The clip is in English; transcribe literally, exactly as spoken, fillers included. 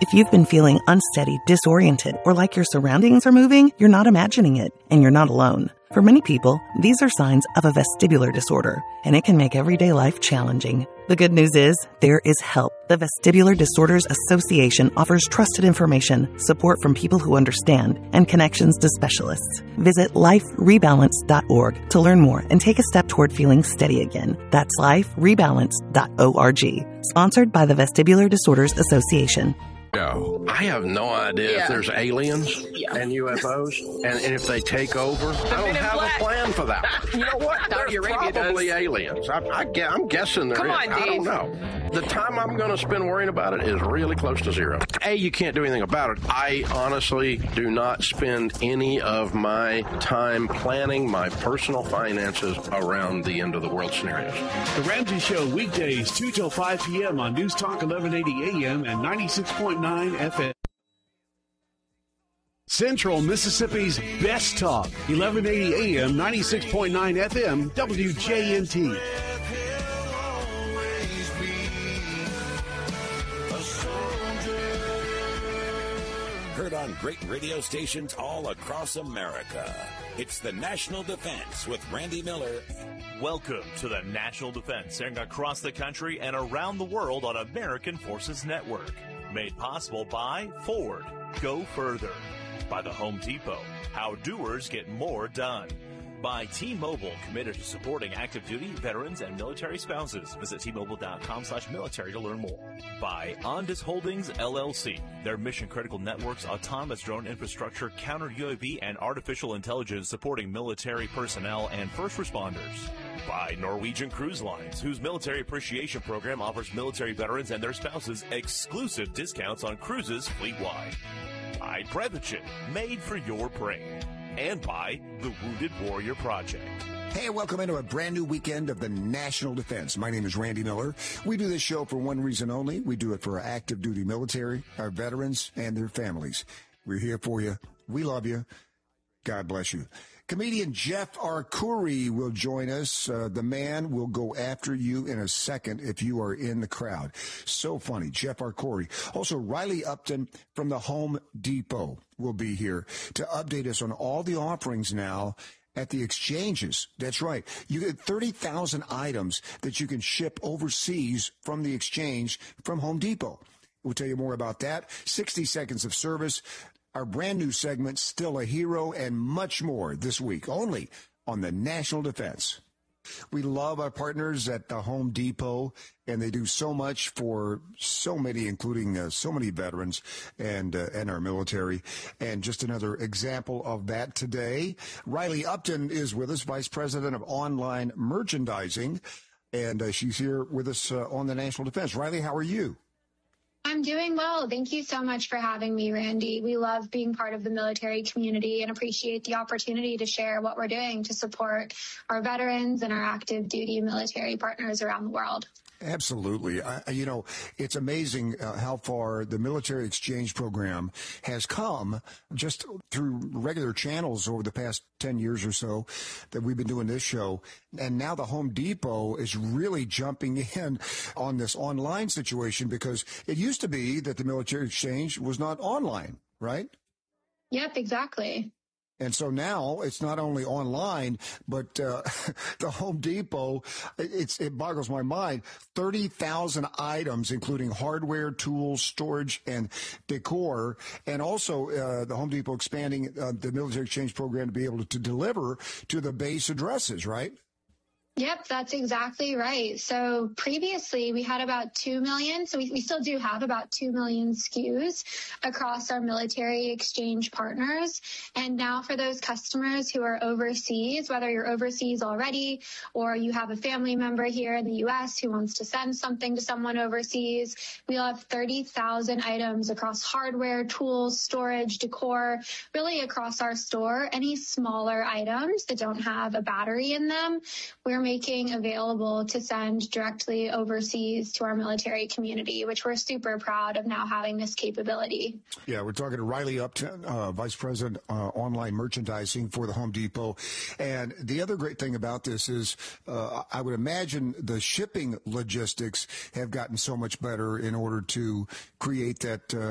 If you've been feeling unsteady, disoriented, or like your surroundings are moving, you're not imagining it, and you're not alone. For many people, these are signs of a vestibular disorder, and it can make everyday life challenging. The good news is, there is help. The Vestibular Disorders Association offers trusted information, support from people who understand, and connections to specialists. Visit life rebalance dot org to learn more and take a step toward feeling steady again. That's life rebalance dot org. Sponsored by the Vestibular Disorders Association. No, I have no idea Yeah. if there's aliens Yeah. and U F Os, and, and if they take over. I don't Men in have Black. a plan for that. You know what? Saudi There's Arabia probably does. aliens. I, I, gue- I'm guessing there Come is. on, I don't Dave. know. The time I'm going to spend worrying about it is really close to zero. A, you can't do anything about it. I honestly do not spend any of my time planning my personal finances around the end of the world scenarios. The Ramsey Show, weekdays, two till five p.m. on News Talk eleven eighty A M and ninety-six point nine F M. Central Mississippi's best talk, eleven eighty A M, ninety-six point nine F M, W J N T. Heard on great radio stations all across America. It's the National Defense with Randy Miller. Welcome to the National Defense, airing across the country and around the world on American Forces Network. Made possible by Ford. Go further. By the Home Depot. How doers get more done. By T-Mobile, committed to supporting active duty, veterans, and military spouses. Visit T-Mobile.com slash military to learn more. By Ondas Holdings, L L C. Their mission-critical networks, autonomous drone infrastructure, counter-U A V, and artificial intelligence supporting military personnel and first responders. By Norwegian Cruise Lines, whose military appreciation program offers military veterans and their spouses exclusive discounts on cruises fleet-wide. By Prevagen, made for your brain. And by the Wounded Warrior Project. Hey, welcome into a brand new weekend of the National Defense. My name is Randy Miller. We do this show for one reason only. We do it for our active duty military, our veterans, and their families. We're here for you. We love you. God bless you. Comedian Jeff Arcuri will join us. Uh, the man will go after you in a second if you are in the crowd. So funny. Jeff Arcuri. Also, Riley Upton from the Home Depot will be here to update us on all the offerings now at the exchanges. That's right. You get thirty thousand items that you can ship overseas from the exchange from Home Depot. We'll tell you more about that. sixty seconds of service. Our brand new segment, Still a Hero, and much more this week, only on the National Defense. We love our partners at the Home Depot, and they do so much for so many, including uh, so many veterans and uh, and our military. And just another example of that today. Riley Upton is with us, Vice President of Online Merchandising, and uh, she's here with us uh, on the National Defense. Riley, how are you? I'm doing well. Thank you so much for having me, Randy. We love being part of the military community and appreciate the opportunity to share what we're doing to support our veterans and our active duty military partners around the world. Absolutely. I, you know, it's amazing uh, how far the military exchange program has come just through regular channels over the past ten years or so that we've been doing this show. And now the Home Depot is really jumping in on this online situation because it used to be that the military exchange was not online, right? Yep, exactly. And so now it's not only online, but uh, the Home Depot, it's, it boggles my mind, thirty thousand items, including hardware, tools, storage, and decor. And also uh, the Home Depot expanding uh, the military exchange program to be able to deliver to the base addresses, right? Yep, that's exactly right. So previously we had about two million. So we, we still do have about two million S K Us across our military exchange partners. And now for those customers who are overseas, whether you're overseas already or you have a family member here in the U S who wants to send something to someone overseas, we'll have thirty thousand items across hardware, tools, storage, decor, really across our store. Any smaller items that don't have a battery in them, we're making available to send directly overseas to our military community, which we're super proud of now having this capability. Yeah, we're talking to Riley Upton, uh, Vice President, uh, Online Merchandising for the Home Depot. And the other great thing about this is uh, I would imagine the shipping logistics have gotten so much better in order to create that uh,